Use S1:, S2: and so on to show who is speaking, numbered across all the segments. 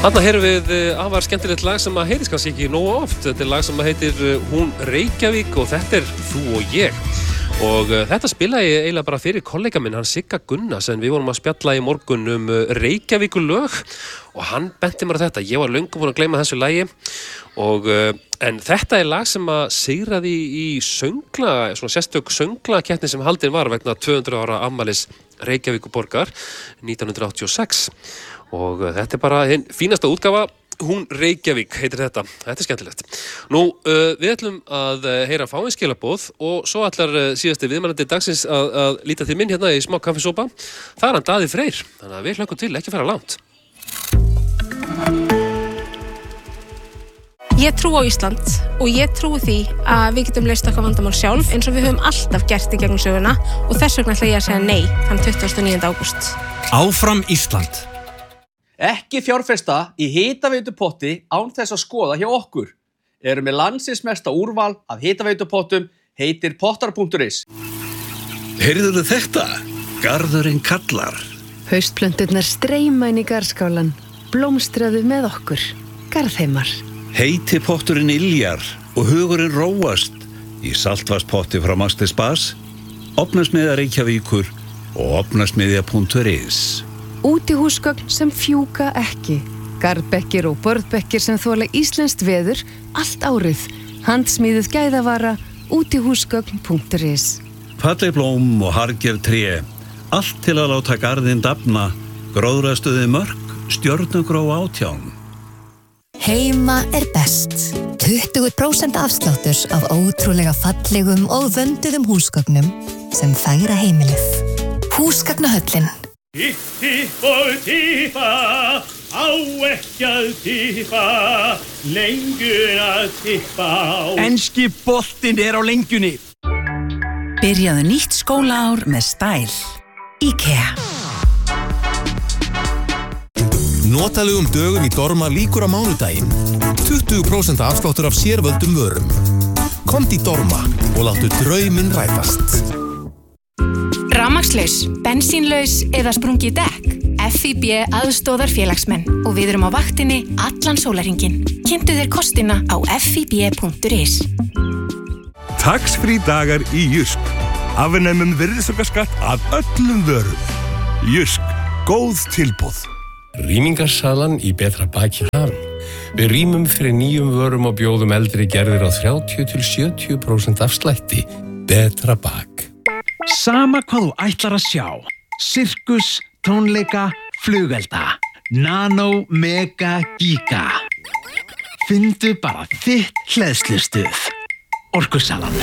S1: Þarna heyrum við afar skemmtilegt lag sem að heyrist kannski ekki nógu oft. Þetta lag sem að heitir Hún Reykjavík og þetta Þú og ég. Og þetta spilaði ég eiginlega bara fyrir kollega minn, hann Sigga Gunnars, en við vorum að spjalla í morgun Reykjavíkurlög og hann benti mér á þetta. Ég var löngu búinn að gleyma þessu lagi og en þetta lag sem að sigraði í söngla, svona sérstök sönglakeppni sem haldin var vegna 200 ára afmælis Reykjavíkurborgar 1986 og þetta bara hinn fínasta útgáfa. Hún Reykjavík heitir þetta. Þetta skemmtilegt. Nú, við ætlum að heyra fáein skilaboð og svo ætlar síðasti viðmælandi dagsins að líta til minn hérna í smá kaffisópa. Það hann Daði Freyr. Þannig að við hlökkum til, ekki fara langt.
S2: Ég trú á Ísland og ég trúi því að við getum leyst okkar vandamál sjálf eins og við höfum alltaf gert í gegnum söguna og þess vegna ætla ég að segja nei þann 29. ágúst.
S3: Áfram Ísland.
S4: Ekki fjárfesta í hitaveitupotti án þess að skoða hjá okkur. Erum með landsins mesta úrval af hitaveitupottum, heitir pottar.is.
S3: Heyrðuðu þetta? Garðurinn kallar.
S5: Haustplönturnar streyma inn í garðskálan. Blómstraðu með okkur. Garðheimar.
S3: Heiti potturinn yljar og hugurinn róast í saltvarspotti frá Master Spas, opnasmiðja Reykjavíkur og opnasmiðja.is.
S5: Útihúsgögn sem fjúka ekki. Garðbekkir og börðbekkir sem þola íslenskt veður allt árið. Handsmíðuð gæðavara útihúsgögn.is.
S3: Falleg blóm og harðgerð tré. Allt til að láta garðinn dafna. Gróðrastuði mörk, stjörnugró 18.
S6: Heima best. 20% afsláttur af ótrúlega fallegum og vönduðum húsgögnum sem fegra heimilið. Húsgagnahöllin.
S7: Hipp og tippa, á ekki að tippa, lengur að tippa á.
S8: Enski boltinn á lengjunni.
S9: Byrjaðu nýtt skólaár með stæl. IKEA.
S10: Notalegum dögum í Dorma líkur á mánudaginn. 20% afsláttur af sérvöldum vörum. Komdu í Dorma og láttu drauminn rætast.
S11: Rafmagnslaus, bensínlaus eða sprungið dekk. FIB aðstoðar félagsmenn og við erum á vaktinni allan sólarhringinn. Kynntu þér kostina á fib.is.
S12: Tax-free dagar í Jysk. Afnemum virðisaukaskatt af öllum vörum. Jysk, góð tilboð.
S13: Rýmingarsalan í betra baki hafin. Við rýmum fyrir nýjum vörum og bjóðum eldri gerðir á 30-70% afslætti. Betra bak.
S8: Sama hvað þú ætlar að sjá. Sirkus, tónleika, flugelda. Nano, mega, giga. Findu bara þitt hleðslustuð. Orkusalan.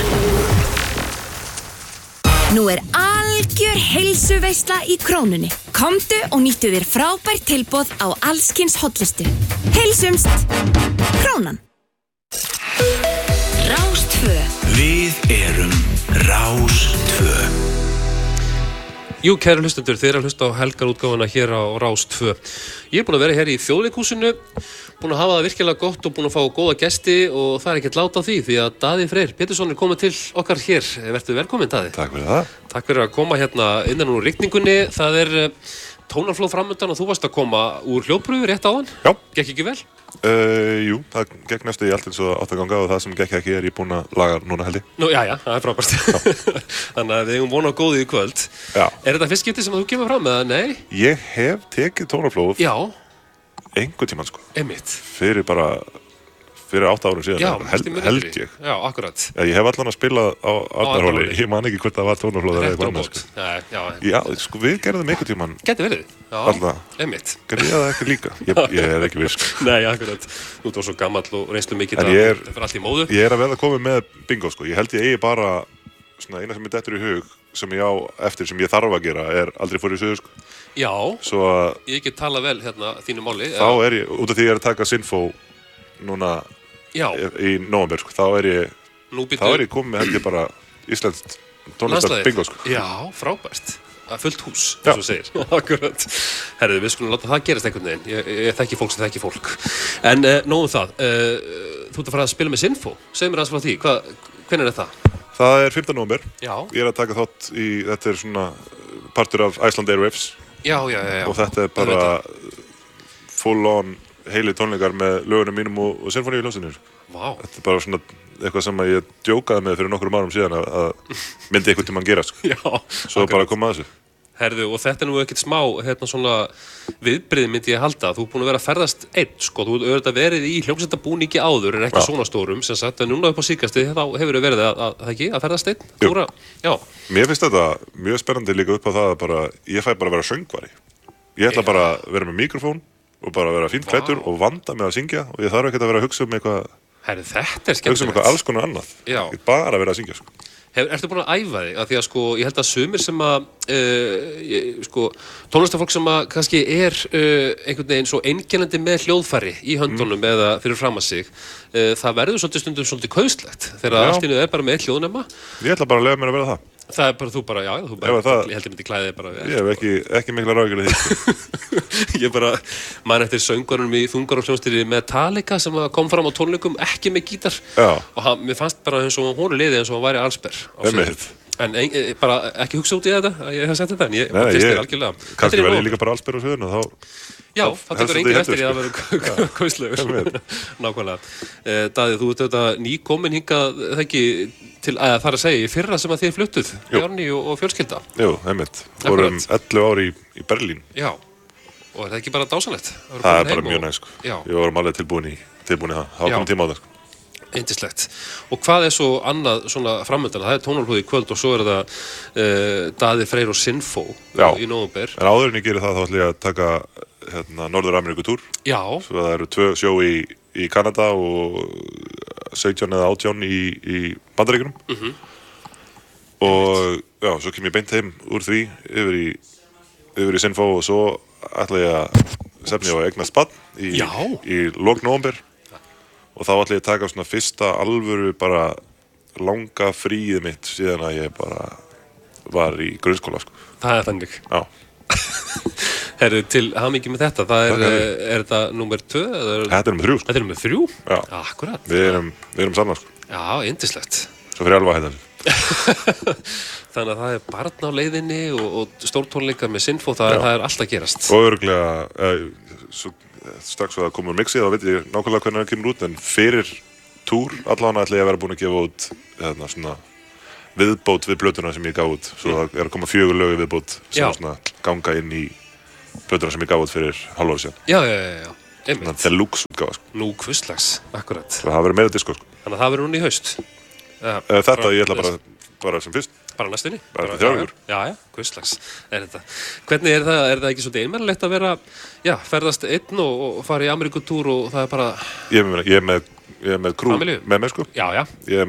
S14: Nú algjör heilsuveisla í Krónunni. Komdu og nýttu þér frábært tilboð á allskyns hollustu. Heilsumst! Krónan.
S3: Rás 2. Við erum Rás 2.
S1: Jú, kæru hlustendur, þið að hlusta á helgarútgáfuna hér á Rás 2. Ég búinn að vera hér í Þjóðleikhúsinu, búinn að hafa það virkilega gott og búinn að fá góða gesti og það ekkert lát á því því að Daði Freyr Pétursson komið til okkar hér. Vertu velkominn, Daði.
S15: Takk fyrir það.
S1: Takk fyrir að koma hérna innan úr rigningunni. Það tónarflóð framundan og þú varst að koma úr hljóðprufu rétt áðan.
S15: Já.
S1: Gekk ekki vel?
S15: Jú, það gekk næstu í allt eins og átt að ganga og það sem gekk ekki ég búinn að laga núna held ég.
S1: Nú, já, það frábært. Þannig að við eigum vona á góðu í kvöld.
S15: Já.
S1: Þetta fyrst skipti sem þú kemur fram eða nei?
S15: Ég hef tekið tónarflóð.
S1: Já.
S15: Einhvern tímann sko.
S1: Einmitt.
S15: Fyrir 8 árum síðan.
S1: Já,
S15: held ég.
S1: Já, akkurat.
S15: Já, ég hef allan að spila á Arnarhóli. Ég man ekki hvort það var tónarflóð eða eitthvað annað sko. Já, sko við gerðum einhvern tímann.
S1: Gæti verið. Já,
S15: alltaf.
S1: Einmitt.
S15: Gerði það ekki líka. Ég er ekki viss.
S1: Nei, akkurat. Þú ert svo gamall og reynslu mikið
S15: það
S1: fyrir allt í móðu.
S15: Ég er að verða komið með bingo sko. Ég held ég eigi bara svona eina sem dettur í hug sem ég á eftir sem ég þarf að gera aldrei fór í suður sko.
S1: Já.
S15: Svo að
S1: ég get talað vel hérna þínu máli.
S15: Þá ég út af því ég að taka Sinfó núna í nóvember sko. Þá ég komið með held ég bara íslenskt tónlistar bingo sko.
S1: Já, frábært. Fullt hús, eins og segir. Akkurat. Herðu, við skulum láta það gerast einhvern veginn. Ég þekki fólk sem þekki fólk. En nóg það. Þú ert að fara að spila með Sinfó. Segð mér aðeins frá því. Hvenær það?
S15: Það 15. nóvember.
S1: Já.
S15: Ég að taka þátt í, þetta svona partur af Iceland Airwaves.
S1: Já.
S15: Og þetta bara full on heilir tónleikar með lögunum mínum og sinfóníuhljómsveitinni.
S1: Vá.
S15: Þetta bara svona eitthvað sem ég djókaði með fyrir nokkrum árum síðan að myndi einhvern tímann gera, sko.
S1: Já.
S15: Svo bara koma að þessu.
S1: Herðu, og þetta nú ekkert smá, svona viðbrigði myndi ég halda. Þú búin að vera að ferðast einn, sko. Þú hefur verið í hljómsveitabúningi áður en ekki svona stórum, sem sagt, en núna upp á síðkastið þá hefur verið að ferðast einn. Túra, já.
S15: Mér finnst þetta mjög spennandi líka upp á það að bara, ég fæ bara að vera söngvari. Ég ætla bara að vera með mikrofón og bara vera fínt klæddur og vanda með að syngja og ég þarf ekkert að vera að hugsa eitthvað.
S1: Herðu, þetta skemmtilegt.
S15: Hugsa eitthvað alls konar annað.
S1: Já.
S15: Ég bara að vera að syngja, sko.
S1: Ertu búin að æfa þig? Af því að sko, ég held að sumir sem að tónlistarfólk sem að kannski einhvern veginn svo einkennandi með hljóðfæri í höndunum eða fyrir fram að sig, það verður stundum svolítið kauslegt þegar allt í einu bara með eitt hljóðnema.
S15: Ég ætla bara að leyfa mér að vera það.
S1: Það bara, þú bara, já, þú bara, ég heldur myndi klæði þig bara.
S15: Ég hef ekki mikla ráðgjörði því.
S1: Ég bara, man eftir söngvarunum í þungarumhljómsdýri Metallica sem kom fram á tónleikum, ekki með gítar.
S15: Já.
S1: Og mér fannst bara eins og hún liði eins og hann væri allsber. En bara ekki hugsa út í þetta, ég hef sagt þetta, en ég fyrst algjörlega.
S15: Kannski verði ég líka bara allsber á sviðinu, þá...
S1: Já, það tekur enginn eftir í að vera kauslegur. Nákvæmlega. Daði, þú ert þetta nýkomin hingað, ekki til að það að segja, í fyrra sem að þið fluttuð, Bjarni og fjölskylda.
S15: Jú, einmitt. Fórum 11 ár í Berlín.
S1: Já, og er það ekki bara dásanlegt?
S15: Það er bara mjög næst, sko. Við vorum alveg tilbúin í það. Það kom tíma á það, sko.
S1: Yndislegt. Og hvað er svo annað svona framöndan? Það er tónarhljóð í kvöld og svo er það Daði Freyr og Sinfó í nóvember.
S15: En áður en ég gerir það, þá ætla ég að taka Norður-Ameríku-túr.
S1: Já.
S15: Svo það eru 2 sjó í Kanada og 17 eða 18 í Bandaríkjunum. Og já, svo kem ég beint heim úr því yfir í Sinfó og svo ætla ég að stefna á eignast barn í lok nóvember. Og þá ætla ég að taka svona fyrsta alvöru bara langa fríið mitt síðan að ég bara var í grunnskóla, sko.
S1: Það er þannig.
S15: Já.
S1: Herru, til hamingju með þetta, það er þetta númer 2?
S15: Þetta er númer 3, sko.
S1: Þetta er númer 3?
S15: Já.
S1: Akkurat.
S15: Við erum saman, sko.
S1: Já, yndislegt.
S15: Svo fyrir alvað hérna.
S1: Þannig að það er barn á leiðinni og stórtónleikar með Sinfó, það er allt að gerast.
S15: Og örugglega, strax svo að koma úr mixið, þá veit ég nákvæmlega hvernig það kemur út, en fyrir túr allavega ætla ég að vera búin að gefa út svona viðbót við plötuna sem ég gaf út. Svo það er að koma 4 lög í viðbót sem svona ganga inn í plötuna sem ég gaf út fyrir hálfári síðan.
S1: Já.
S15: Þannig að deluxe útgáfa, sko.
S1: Nú, hvurslags, akkurat.
S15: Það verður meira disko, sko.
S1: Þannig að það verður núna í haust.
S15: Þetta ég ætla bara sem fyrst.
S1: Bara næstunni?
S15: Bara fyrir 3 vikur.
S1: Já, hvurslags er þetta. Hvernig er það ekki svolítið einmannlegt að vera, ferðast einn og fara í Ameríkutúr og það er bara...
S15: Ég er með krú með mér, sko.
S1: Já.
S15: Ég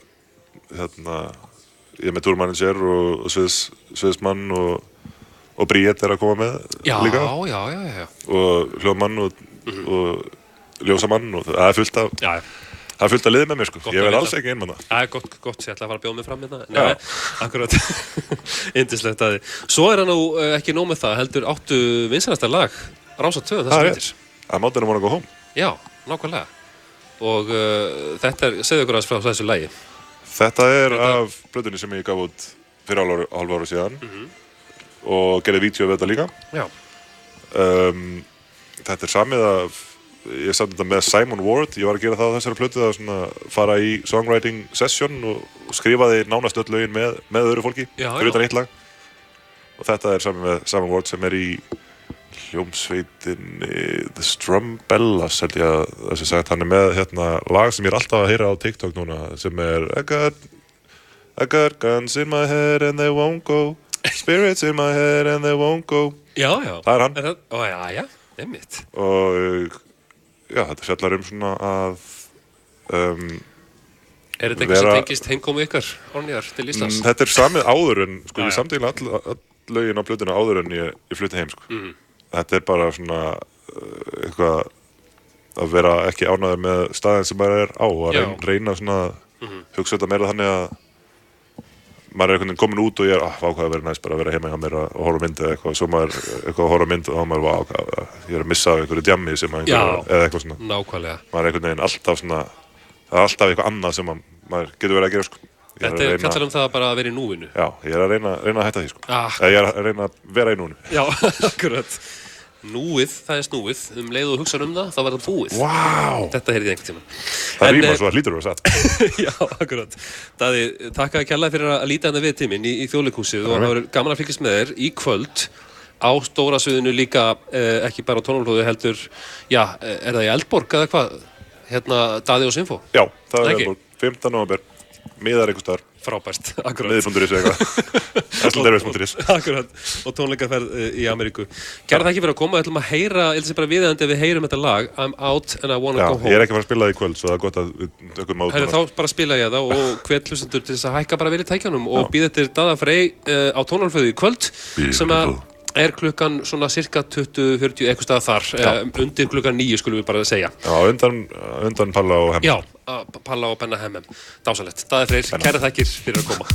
S15: er með túrmanager og sviðsmann og Bríett er að koma með líka.
S1: Já.
S15: Og hljóðmann og ljósamann og það er fullt af... Það er fullt að liði með mér, sko. Ég verð alls ekki einmanna.
S1: Það er gott, ég ætla að fara að bjóða mig fram hérna. Nei, akkurat. Yndislegt að þið. Svo er það nú ekki nóg með það, heldur áttu vinsælasta lag, Rása 2, þessum myndir.
S15: Að Mountain Wanna Go Home.
S1: Já, nákvæmlega. Og þetta segðu ykkur aðeins frá þessu lagi.
S15: Þetta er af plötunni sem ég gaf út fyrir hálf ára síðan og gerði vídeó við þetta líka.
S1: Já.
S15: Þetta er samið af ég samt þetta með Simon Ward, ég var að gera það á þessari plötu að svona fara í songwriting session og skrifaði nánast öll lögin með öðru fólki, fyrir utan eitt lag. Og þetta er saman með Simon Ward sem er í hljómsveitinni The Strumbellas, held ég að það sé sagt. Hann er með lag sem ég er alltaf að heyra á TikTok núna, sem er I got guns in my head and they won't go, spirits in my head and they won't go.
S1: Já.
S15: Það er hann.
S1: Já, einmitt.
S15: Og þetta fjallar svona að
S1: er þetta eitthvað sem tengist heimkomu ykkar orðnýjar til Íslands?
S15: Þetta er samið áður en sko, ég samtíla all lögin á plötuna áður en ég flutti heim, sko. Þetta er bara svona eitthvað að vera ekki ánægður með staðinn sem maður er á og reyna svona hugsa þetta meira þannig að maður er einhvern veginn komin út og ég er ákvað að vera næst bara að vera heima hjá mér og horfa mynd eða eitthvað, svo maður eitthvað að horfa mynd og þá maður ákvað ég er að missa einhverju djammi sem eða eitthvað svona.
S1: Nákvæmlega.
S15: Maður er einhvern veginn alltaf svona, það er alltaf eitthvað annað sem maður getur verið að gera, sko.
S1: Þetta er kallar það bara að vera í núinu.
S15: Já, ég er að reyna að hætta því, sko. Ég er að reyna að vera í núinu.
S1: Já, akkurat. Núið, það er snúið, leið og hugsa það, þá var það búið.
S15: Vá!
S1: Þetta heyrði ég einhvern tímann.
S15: Það rýmar svo að hlýtur þú satt.
S1: Já, akkurat. Daði, takk að kærlega fyrir að líta við tíminn í Þjóðleikhúsið og það verður gaman að fylgjast með þér í kvöld á stóra sviðinu líka, ekki bara á tónarflóðu heldur, já, er það í Eldborg eða hvað? Daði og Sinfó?
S15: Já, það er Eldborg, 15. nóvember, miðar einhvers staðar.
S1: Frábært, akkurat.
S15: Miðið.is eða eitthvað. Æslandervis.is.
S1: Akkurat, og tónleikaferð í Ameríku. Kæra þakki fyrir að koma, við ætlum að heyra, ég held að sé bara viðeigandi ef við heyrum þetta lag, I'm out and I wanna go home.
S15: Já, ég er ekki að fara að spila það í kvöld, svo það er gott að við tökum át.
S1: Herru, þá bara spila ég það og hvet hlustendur til þess að hækka bara vel í tækjanum og býða eftir Daða Frey á tónarflöðu í kvöld, sem að er klukkan svona cirka 20-40 eitthvað stað þar, undir klukkan 9 skulum við bara segja.
S15: Já, undan Palla og Hemmem.
S1: Já, Palla og Benna Hemmem. Dásalegt. Daði Freyr, kæra þakkir fyrir að koma.